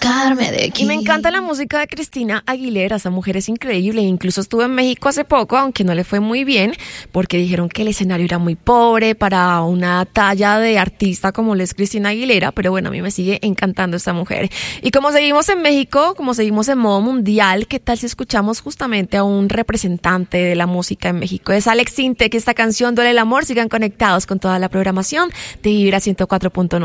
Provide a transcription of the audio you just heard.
sacarme de aquí. Y me encanta la música de Cristina Aguilera, esa mujer es increíble. Incluso estuve en México hace poco, aunque no le fue muy bien, porque dijeron que el escenario era muy pobre para una talla de artista como lo es Cristina Aguilera, pero bueno, a mí me sigue encantando esta mujer. Y como seguimos en México, como seguimos en modo mundial, ¿qué tal si escuchamos justamente a un representante de la música en México? Es Alex Sintek, esta canción Duele el amor. Sigan conectados con toda la programación de Vibra 104.9.